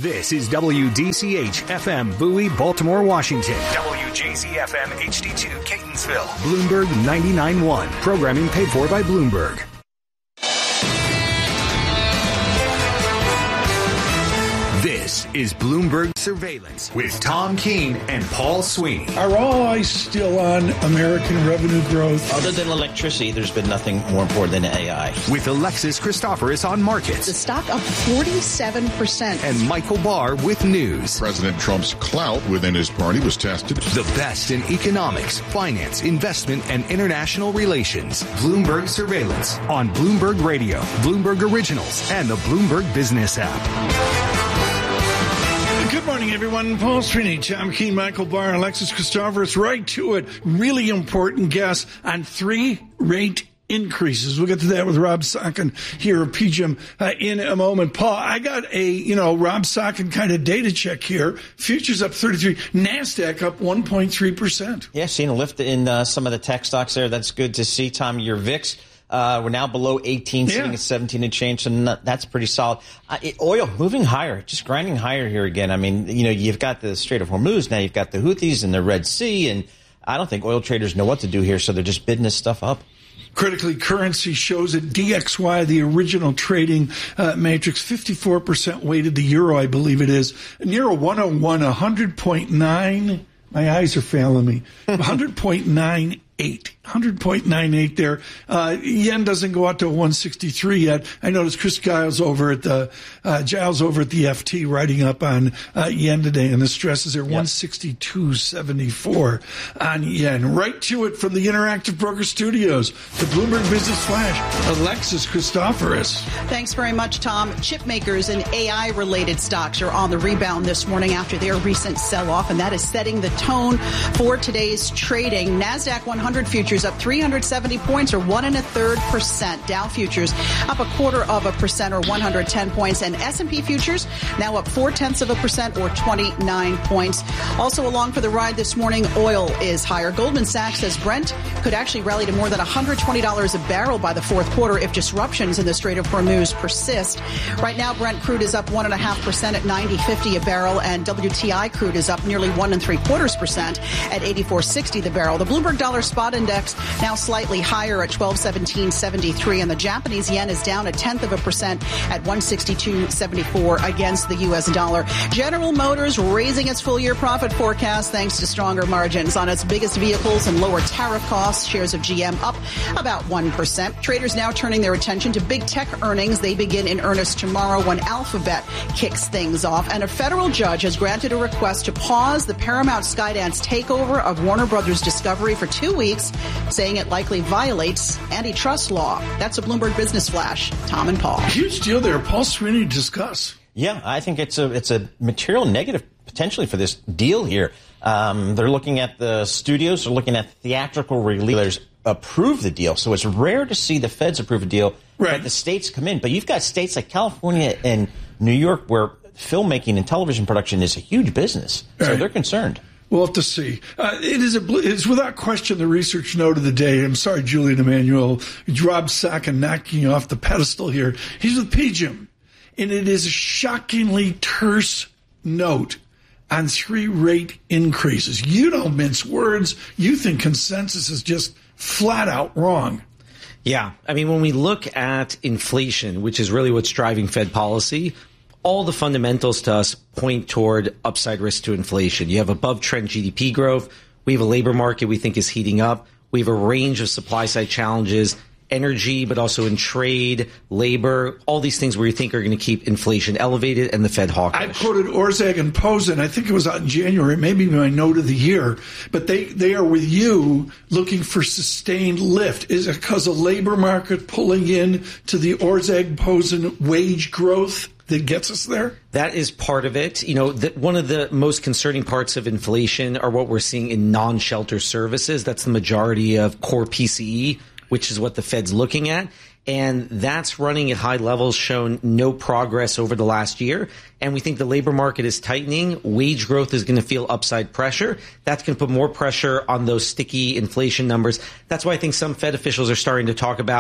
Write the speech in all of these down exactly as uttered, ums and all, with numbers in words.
This is W D C H F M Bowie, Baltimore, Washington. W J Z F M H D two, Catonsville. Bloomberg ninety-nine point one. Programming paid for by Bloomberg. This is Bloomberg Surveillance with Tom Keene and Paul Sweeney. Are all eyes still on American revenue growth? Other than electricity, there's been nothing more important than A I. With Alexis Christoforous on markets. The stock up forty-seven percent. And Michael Barr with news. President Trump's clout within his party was tested. The best in economics, finance, investment, and international relations. Bloomberg Surveillance on Bloomberg Radio, Bloomberg Originals, and the Bloomberg Business app. Good morning, everyone. Paul Sweeney, Tom Keene, Michael Barr, Alexis Christoforous. Right to it. Really important guess on three rate increases. We'll get to that with Rob Sokkin here at P G I M uh, in a moment. Paul, I got a, you know, Rob Sokkin kind of data check here. Futures up thirty-three. NASDAQ up one point three percent. Yeah, seeing a lift in uh, some of the tech stocks there. That's good to see. Tom, your V I X. Uh, we're now below eighteen, yeah. Sitting at seventeen and change, so that's pretty solid. Uh, it, oil moving higher, just grinding higher here again. I mean, you know, you've got the Strait of Hormuz, now you've got the Houthis and the Red Sea, and I don't think oil traders know what to do here, so they're just bidding this stuff up. Critically, currency shows at D X Y, the original trading uh, matrix, fifty-four percent weighted the euro, I believe it is. Near a one oh one, one hundred point nine. My eyes are failing me. one hundred point nine eight. one hundred point nine eight there. Uh, yen doesn't go out to one sixty-three yet. I noticed Chris Giles over at the uh, Giles over at the F T writing up on uh, yen today, and the stresses are yep. one sixty-two seventy-four on yen. Right to it from the Interactive Broker Studios, the Bloomberg Business Flash, Alexis Christoforous. Thanks very much, Tom. Chip makers and A I-related stocks are on the rebound this morning after their recent sell-off, and that is setting the tone for today's trading. NASDAQ one hundred futures up three hundred seventy points, or one and a third percent. Dow futures up a quarter of a percent, or one hundred ten points, and S and P futures now up four tenths of a percent, or twenty-nine points. Also along for the ride this morning, oil is higher. Goldman Sachs says Brent could actually rally to more than one hundred twenty dollars a barrel by the fourth quarter if disruptions in the Strait of Hormuz persist. Right now, Brent crude is up one and a half percent at ninety fifty a barrel, and W T I crude is up nearly one and three quarters percent at eighty-four sixty the barrel. The Bloomberg Dollar Spot Index now slightly higher at twelve seventeen seventy-three, and the Japanese yen is down a tenth of a percent at one sixty-two seventy-four against the U S dollar. General Motors raising its full-year profit forecast thanks to stronger margins on its biggest vehicles and lower tariff costs. Shares of G M up about one percent. Traders now turning their attention to big tech earnings. They begin in earnest tomorrow when Alphabet kicks things off, and a federal judge has granted a request to pause the Paramount Skydance takeover of Warner Brothers Discovery for two weeks, saying it likely violates antitrust law. That's a Bloomberg Business Flash. Tom and Paul. Huge deal there. Paul Sweeney, discuss. Yeah, I think it's a it's a material negative potentially for this deal here. Um, they're looking at the studios, they're looking at theatrical releasers approve the deal. So it's rare to see the feds approve a deal, right, that the states come in. But you've got states like California and New York where filmmaking and television production is a huge business. So right. they're concerned. We'll have to see. Uh, it is a, it's without question the research note of the day. I'm sorry, Julian Emanuel, Rob Sokkin knocking you off the pedestal here. He's with P G I M, and it is a shockingly terse note on three rate increases. You don't mince words. You think consensus is just flat out wrong. Yeah. I mean, when we look at inflation, which is really what's driving Fed policy, all the fundamentals to us point toward upside risk to inflation. You have above trend G D P growth. We have a labor market we think is heating up. We have a range of supply side challenges, energy, but also in trade, labor, all these things where you think are going to keep inflation elevated and the Fed hawkish. I quoted Orszag and Posen. I think it was out in January, maybe my note of the year. But they, they are with you looking for sustained lift. Is it because of labor market pulling in to the Orszag Posen wage growth that gets us there? That is part of it. You know, the, one of the most concerning parts of inflation are what we're seeing in non-shelter services. That's the majority of core P C E, which is what the Fed's looking at. And that's running at high levels, shown no progress over the last year. And we think the labor market is tightening. Wage growth is going to feel upside pressure. That's going to put more pressure on those sticky inflation numbers. That's why I think some Fed officials are starting to talk about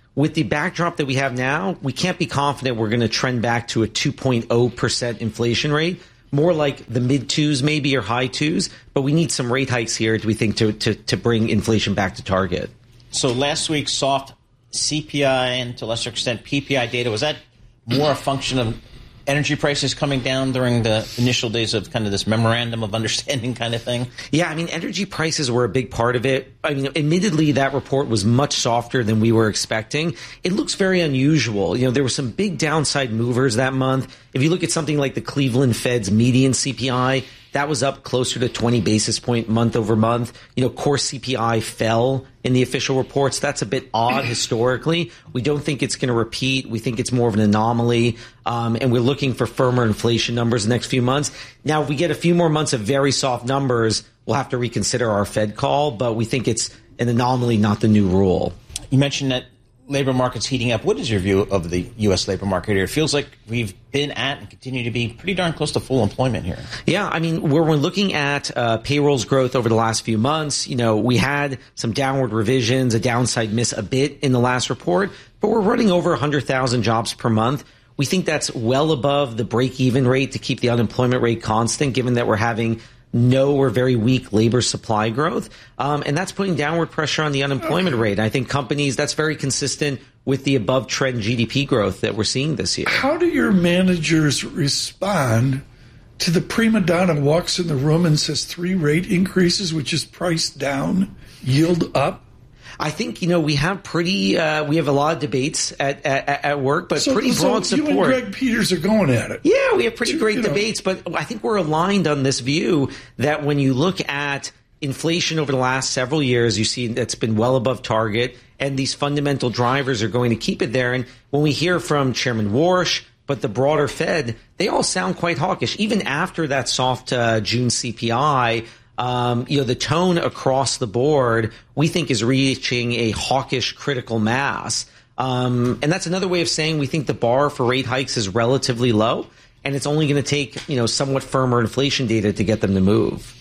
with the backdrop that we have now, we can't be confident we're going to trend back to a two point oh percent inflation rate. More like the mid twos maybe or high twos, but we need some rate hikes here, do we think, to, to, to bring inflation back to target. So last week's soft C P I and to a lesser extent P P I data, was that more a function of energy prices coming down during the initial days of kind of this memorandum of understanding kind of thing? Yeah, I mean, energy prices were a big part of it. I mean, admittedly, that report was much softer than we were expecting. It looks very unusual. You know, there were some big downside movers that month. If you look at something like the Cleveland Fed's median C P I, that was up closer to twenty basis point month over month. You know, core C P I fell in the official reports. That's a bit odd historically. We don't think it's going to repeat. We think it's more of an anomaly. Um, and we're looking for firmer inflation numbers the next few months. Now, if we get a few more months of very soft numbers, we'll have to reconsider our Fed call. But we think it's an anomaly, not the new rule. You mentioned that labor market's heating up. What is your view of the U S labor market here? It feels like we've been at and continue to be pretty darn close to full employment here. Yeah, I mean, when we're looking at uh, payrolls growth over the last few months, you know, we had some downward revisions, a downside miss a bit in the last report, but we're running over one hundred thousand jobs per month. We think that's well above the break-even rate to keep the unemployment rate constant, given that we're having no or very weak labor supply growth. Um, and that's putting downward pressure on the unemployment rate. I think companies, that's very consistent with the above trend G D P growth that we're seeing this year. How do your managers respond to the prima donna walks in the room and says three rate increases, which is price down, yield up? I think, you know, we have pretty, uh, we have a lot of debates at, at, at work, but so, pretty broad so support. You and Greg Peters are going at it. Yeah, we have pretty great you know. debates, but I think we're aligned on this view that when you look at inflation over the last several years, you see that's been well above target, and these fundamental drivers are going to keep it there. And when we hear from Chairman Warsh, but the broader Fed, they all sound quite hawkish. Even after that soft uh, June C P I, Um, you know, the tone across the board, we think, is reaching a hawkish critical mass. Um, and that's another way of saying we think the bar for rate hikes is relatively low, and it's only going to take, you know, somewhat firmer inflation data to get them to move.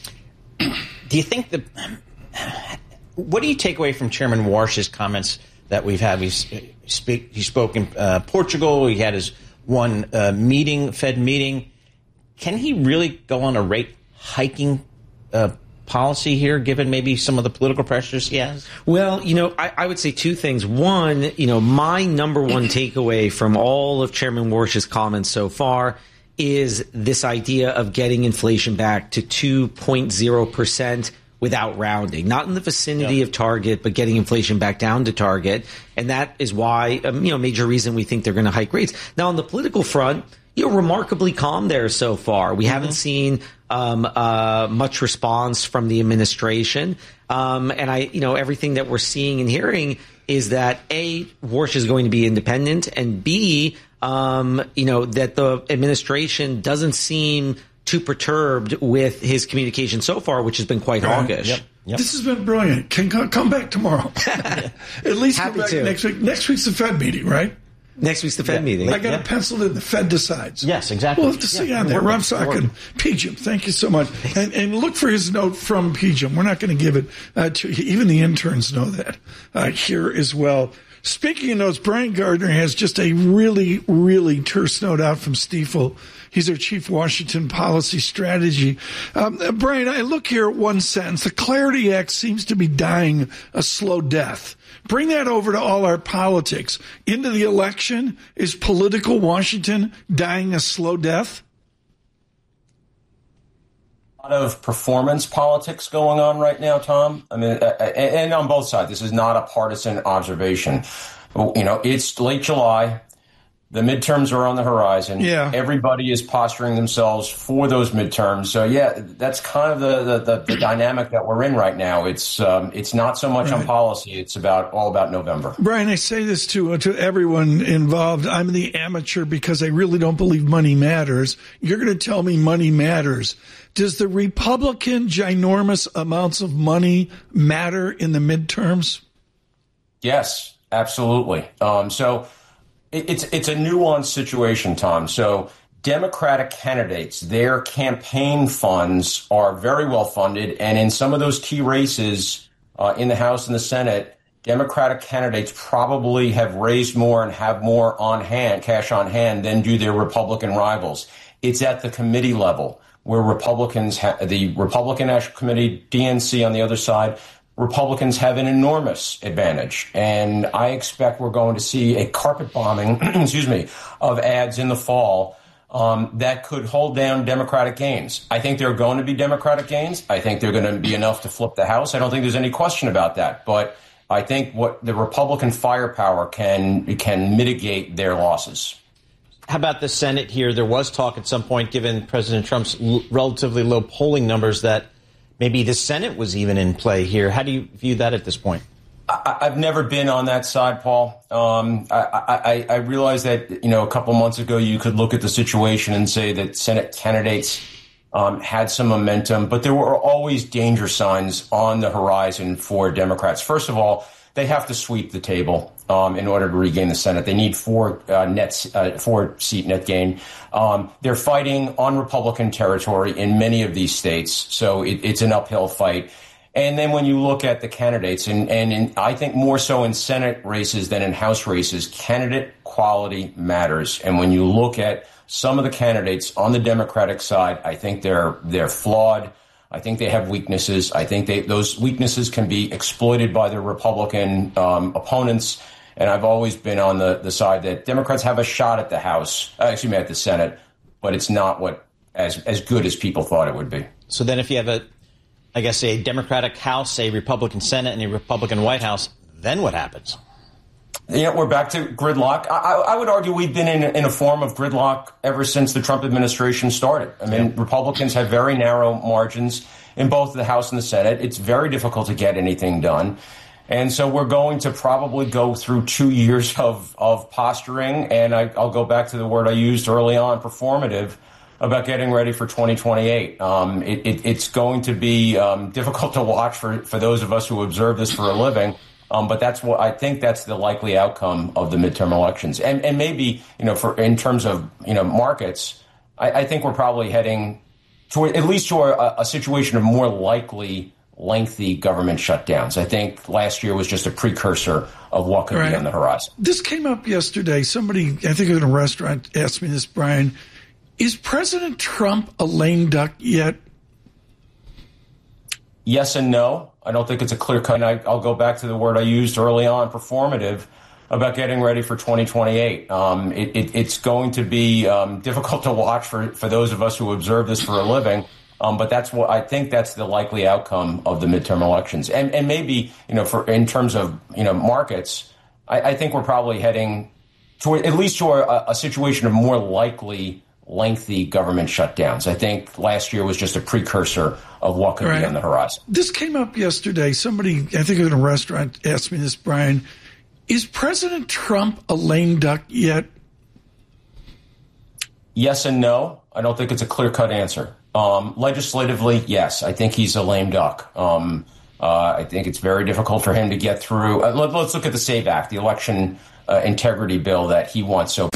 Do you think the – what do you take away from Chairman Warsh's comments that we've had? We've speak, he spoke in uh, Portugal. He had his one uh, meeting, Fed meeting. Can he really go on a rate hiking Uh, policy here, given maybe some of the political pressures he has? Well, you know, I, I would say two things. One, you know, my number one takeaway from all of Chairman Warsh's comments so far is this idea of getting inflation back to two point oh percent without rounding, not in the vicinity yeah. of target, but getting inflation back down to target. And that is why, um, you know, major reason we think they're going to hike rates. Now, on the political front, you know, remarkably calm there so far. We mm-hmm. haven't seen um, uh, much response from the administration. Um, and I, you know, everything that we're seeing and hearing is that A, Warsh is going to be independent, and B, um, you know, that the administration doesn't seem too perturbed with his communication so far, which has been quite right. hawkish. Yep. Yep. This has been brilliant. Can come back tomorrow. At least Happy come back to. next week. Next week's the Fed meeting, right? Next week's the Fed yeah. meeting. I got yeah. it penciled in. The Fed decides. Yes, exactly. We'll have to see yeah, on there. Rob working. Sockin, P G I M, thank you so much. And, and look for his note from P G I M. We're not going to give it uh, to you. Even the interns know that uh, here as well. Speaking of notes, Brian Gardner has just a really, really terse note out from Stifel. He's our Chief Washington Policy Strategy. Um, uh, Brian, I look here at one sentence. The Clarity Act seems to be dying a slow death. Bring that over to all our politics. Into the election, is political Washington dying a slow death? A lot of performance politics going on right now, Tom. I mean, and on both sides, this is not a partisan observation. You know, it's late July. The midterms are on the horizon. Yeah. Everybody is posturing themselves for those midterms. So, yeah, that's kind of the, the, the, the dynamic that we're in right now. It's um, it's not so much right. on policy. It's about all about November. Brian, I say this to, uh, to everyone involved. I'm the amateur because I really don't believe money matters. You're going to tell me money matters. Does the Republican ginormous amounts of money matter in the midterms? Yes, absolutely. Um, so it's it's a nuanced situation, Tom. So Democratic candidates, their campaign funds are very well funded. And in some of those key races uh, in the House and the Senate, Democratic candidates probably have raised more and have more on hand, cash on hand, than do their Republican rivals. It's at the committee level where Republicans, ha- the Republican National Committee, D N C on the other side, Republicans have an enormous advantage. And I expect we're going to see a carpet bombing, excuse me, of ads in the fall um, that could hold down Democratic gains. I think there are going to be Democratic gains. I think they're going to be enough to flip the House. I don't think there's any question about that. But I think what the Republican firepower can can mitigate their losses. How about the Senate here? There was talk at some point, given President Trump's l- relatively low polling numbers, that maybe the Senate was even in play here. How do you view that at this point? I, I've never been on that side, Paul. Um, I, I, I realize that, you know, a couple months ago you could look at the situation and say that Senate candidates um, had some momentum, but there were always danger signs on the horizon for Democrats. First of all, they have to sweep the table um, in order to regain the Senate. They need four uh, net, uh, four seat net gain. Um, they're fighting on Republican territory in many of these states, so it, it's an uphill fight. And then when you look at the candidates, and, and in, I think more so in Senate races than in House races, candidate quality matters. And when you look at some of the candidates on the Democratic side, I think they're they're flawed. I think they have weaknesses. I think they, those weaknesses can be exploited by their Republican um, opponents. And I've always been on the, the side that Democrats have a shot at the House, uh, excuse me, at the Senate, but it's not what as as good as people thought it would be. So then if you have a, I guess, a Democratic House, a Republican Senate, and a Republican White House, then what happens? You know, we're back to gridlock. I, I would argue we've been in, in a form of gridlock ever since the Trump administration started. I mean, yeah. Republicans have very narrow margins in both the House and the Senate. It's very difficult to get anything done. And so we're going to probably go through two years of, of posturing. And I, I'll go back to the word I used early on, performative, about getting ready for twenty twenty-eight. Um, it, it, it's going to be um, difficult to watch for, for those of us who observe this for a living. Um, but that's what I think that's the likely outcome of the midterm elections. And, and maybe, you know, for in terms of, you know, markets, I, I think we're probably heading toward at least to a, a situation of more likely lengthy government shutdowns. I think last year was just a precursor of what could right. be on the horizon. This came up yesterday. Somebody, I think in a restaurant, asked me this, Brian. Is President Trump a lame duck yet? Yes and no. I don't think it's a clear cut. And I, I'll go back to the word I used early on, performative, about getting ready for twenty twenty-eight. Um, it, it, it's going to be um, difficult to watch for, for those of us who observe this for a living. Um, but that's what I think that's the likely outcome of the midterm elections. And, and maybe, you know, for in terms of, you know, markets, I, I think we're probably heading toward at least to a, a situation of more likely lengthy government shutdowns. I think last year was just a precursor of what could right. be on the horizon. This came up yesterday. Somebody, I think in a restaurant, asked me this, Brian. Is President Trump a lame duck yet? Yes and no. I don't think it's a clear-cut answer. Um, legislatively, yes. I think he's a lame duck. Um, uh, I think it's very difficult for him to get through. Uh, let, let's look at the SAVE Act, the election uh, integrity bill that he wants so.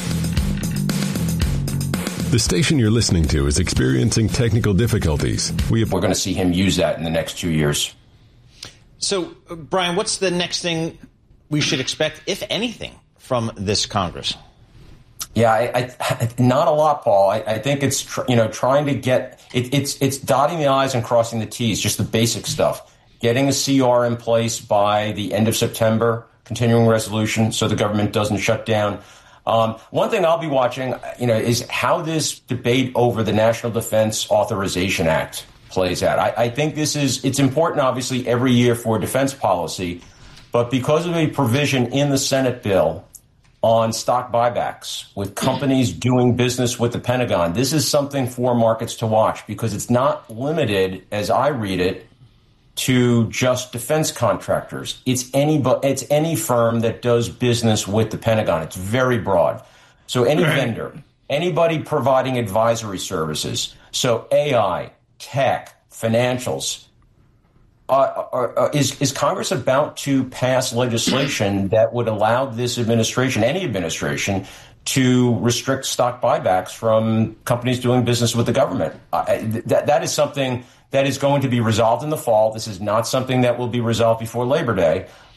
The station you're listening to is experiencing technical difficulties. We have- We're going to see him use that in the next two years. So, uh, Brian, what's the next thing we should expect, if anything, from this Congress? Yeah, I, I, not a lot, Paul. I, I think it's tr- you know trying to get it, it's it's dotting the I's and crossing the T's, just the basic stuff. Getting a C R in place by the end of September, continuing resolution, so the government doesn't shut down. Um, one thing I'll be watching, you know, is how this debate over the National Defense Authorization Act plays out. I, I think this is it's important, obviously, every year for defense policy, but because of a provision in the Senate bill on stock buybacks with companies doing business with the Pentagon, this is something for markets to watch because it's not limited, as I read it, to just defense contractors. It's any it's any firm that does business with the Pentagon. It's very broad. So any right. vendor, anybody providing advisory services, so A I, tech, financials. Uh, are, uh, is, is Congress about to pass legislation that would allow this administration, any administration, to restrict stock buybacks from companies doing business with the government? Uh, that, that is something that is going to be resolved in the fall. This is not something that will be resolved before Labor Day.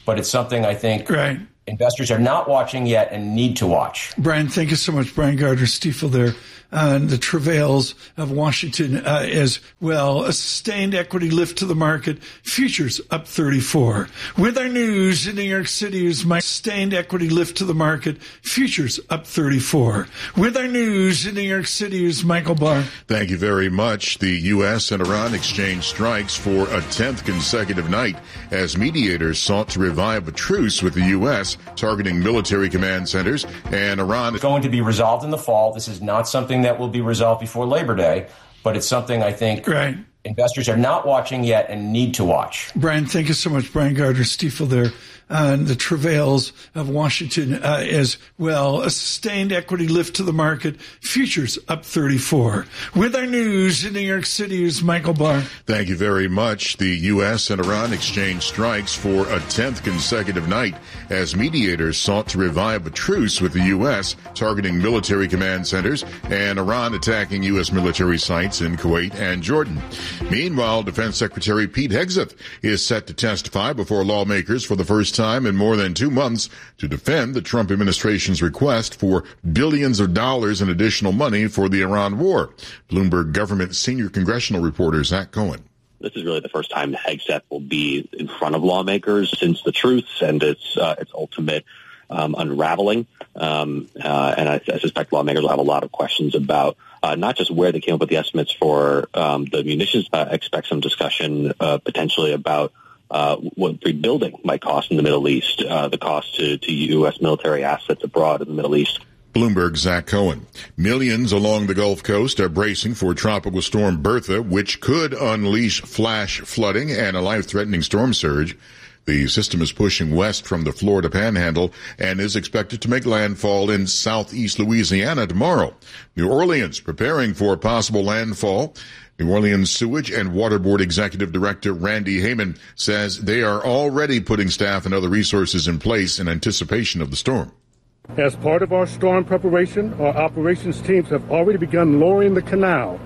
but it's something I think right. investors are not watching yet and need to watch. Brian, thank you so much. Brian Gardner, Stifel there. Uh, the travails of Washington uh, as well. A sustained equity lift to the market. Futures up thirty-four. With our news in New York City is my sustained equity lift to the market. Futures up thirty-four. With our news in New York City is Michael Barr. Thank you very much. The U S and Iran exchanged strikes for a tenth consecutive night as mediators sought to revive a truce with the U S targeting military command centers and Iran. It's going to be resolved in the fall. This is not something that will be resolved before Labor Day, but it's something I think right. investors are not watching yet and need to watch. Brian, thank you so much. Brian Gardner, Stifel there. Uh, the travails of Washington uh, as well. A sustained equity lift to the market. Futures up thirty-four. With our news in New York City is Michael Barr. Thank you very much. The U S and Iran exchanged strikes for a tenth consecutive night as mediators sought to revive a truce with the U S targeting military command centers and Iran attacking U S military sites in Kuwait and Jordan. Meanwhile, Defense Secretary Pete Hegseth is set to testify before lawmakers for the first time in more than two months to defend the Trump administration's request for billions of dollars in additional money for the Iran war. Bloomberg government senior congressional reporter Zach Cohen. This is really the first time Hegseth will be in front of lawmakers since the truth and its uh, its ultimate um, unraveling. Um, uh, and I, I suspect lawmakers will have a lot of questions about uh, not just where they came up with the estimates for um, the munitions. I expect some discussion uh, potentially about Uh, what rebuilding might cost in the Middle East, uh, the cost to, to U S military assets abroad in the Middle East. Bloomberg's Zach Cohen. Millions along the Gulf Coast are bracing for Tropical Storm Bertha, which could unleash flash flooding and a life-threatening storm surge. The system is pushing west from the Florida Panhandle and is expected to make landfall in southeast Louisiana tomorrow. New Orleans preparing for possible landfall. New Orleans Sewage and Water Board Executive Director Randy Heyman says they are already putting staff and other resources in place in anticipation of the storm. As part of our storm preparation, our operations teams have already begun lowering the canal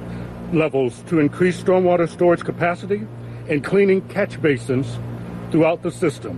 levels to increase stormwater storage capacity and cleaning catch basins throughout the system.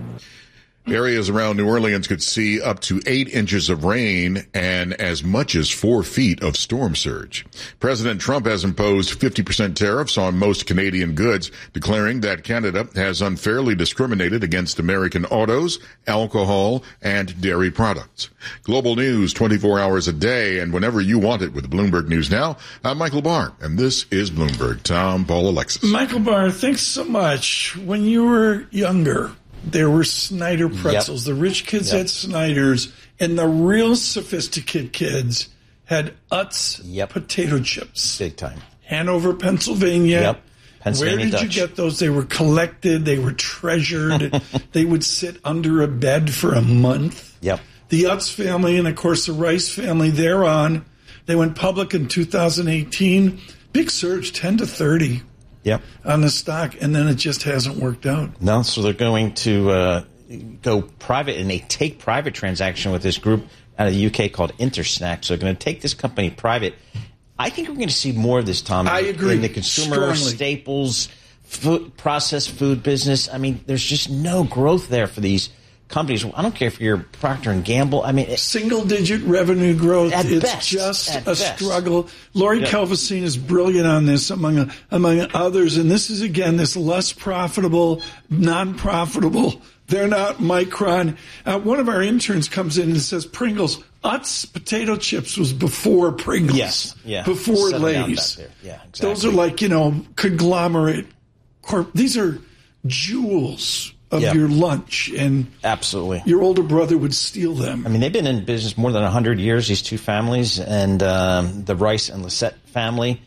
Areas around New Orleans could see up to eight inches of rain and as much as four feet of storm surge. President Trump has imposed fifty percent tariffs on most Canadian goods, declaring that Canada has unfairly discriminated against American autos, alcohol, and dairy products. Global news twenty-four hours a day and whenever you want it with Bloomberg News Now. I'm Michael Barr, and this is Bloomberg. Tom, Paul, Alexis. Michael Barr, thanks so much. When you were younger, there were Snyder pretzels. Yep. The rich kids yep. had Snyders, and the real sophisticated kids had Utz yep. potato chips. Big time. Hanover, Pennsylvania. Yep. Pennsylvania Where did Dutch. you get those? They were collected. They were treasured. They would sit under a bed for a month. Yep. The Utz family and, of course, the Rice family, they're on. They went public in two thousand eighteen. Big surge, ten to thirty. Yep. On the stock, and then it just hasn't worked out. No, so they're going to uh, go private in a take-private transaction with this group out of the U K called Intersnack. So they're going to take this company private. I think we're going to see more of this, Tom. I agree. In the consumer Strongly. staples, food, processed food business. I mean, there's just no growth there for these companies. I don't care if you're Procter and Gamble. I mean, single-digit revenue growth. At it's best, just at a best. struggle. Lori yep. Kelvacine is brilliant on this, among among others. And this is again this less profitable, non-profitable. They're not Micron. Uh, one of our interns comes in and says, "Pringles, Utz potato chips was before Pringles. Yes, yeah, before Settle Lay's. Yeah, exactly. Those are like you know conglomerate. Corp- these are jewels." Of yep. your lunch, and absolutely, your older brother would steal them. I mean, they've been in business more than a hundred years. These two families, and um, the Rice and Lissette family,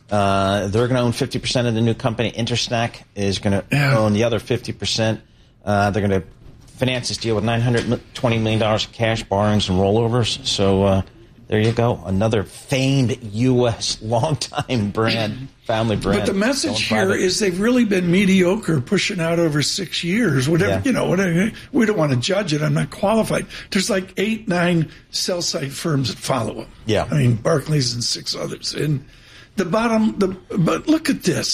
uh, they're going to own fifty percent of the new company. Intersnack is going to yeah. own the other fifty percent. Uh, they're going to finance this deal with nine hundred twenty million dollars of cash, borrowings, and rollovers. So uh, there you go, another famed U S longtime brand. Family brand. But the message here is they've really been mediocre, pushing out over six years. Whatever yeah. you know, whatever. We don't want to judge it. I'm not qualified. There's like eight, nine sell side firms that follow them. Yeah, I mean Barclays and six others. And the bottom. The but look at this.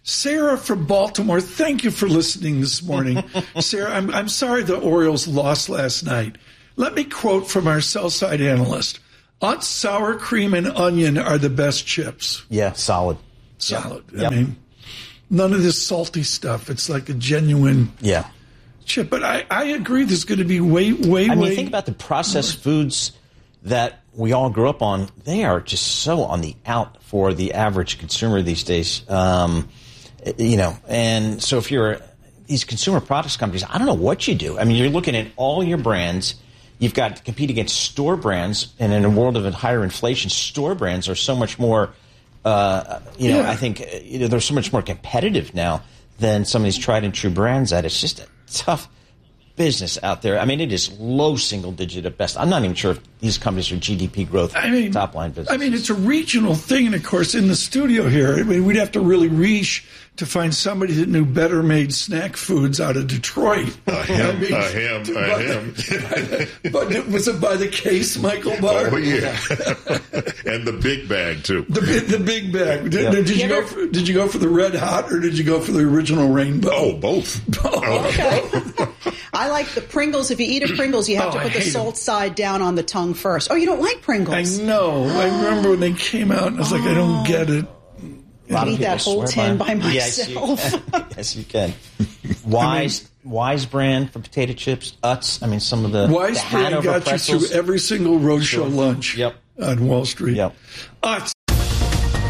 Sarah from Baltimore, thank you for listening this morning. Sarah, I'm, I'm sorry the Orioles lost last night. Let me quote from our sell-side analyst. Utz, sour cream, and onion are the best chips. Yeah, solid. Solid. Yep. I Yep. mean, none of this salty stuff. It's like a genuine yeah. chip. But I, I agree there's going to be way, way, I mean, way think about the processed more. foods that we all grew up on. They are just so on the out for the average consumer these days. Um, you know, and so if you're these consumer products companies, I don't know what you do. I mean, you're looking at all your brands. You've got to compete against store brands, and in a world of higher inflation, store brands are so much more, uh, you know, yeah. I think you know, they're so much more competitive now than some of these tried and true brands that it's just a tough business out there. I mean, it is low single digit at best. I'm not even sure if these companies are G D P growth I mean, top line business. I mean, it's a regional thing, and of course, in the studio here, I mean, we'd have to really reach to find somebody that knew better made snack foods out of Detroit. A him, I mean, a him, a by him. The, but was it by the case, Michael Barr? Oh, yeah. And the big bag, too. The, the big bag. Did, yeah. did, you go for, did you go for the Red Hot, or did you go for the original Rainbow? Oh, both. Oh, okay. I like the Pringles. If you eat a Pringles, you have oh, to put I the salt them. side down on the tongue first. Oh, you don't like Pringles? I know. I remember when they came out, and I was oh. like, I don't get it. I eat that whole tin by, by myself. Yes, you can. Yes, you can. Wise, I mean, Wise brand for potato chips. Utz. I mean, some of the Wise the brand Hanover got pretzels. you through every single roadshow Sure. lunch Yep. on Wall Street. Yep. Utz.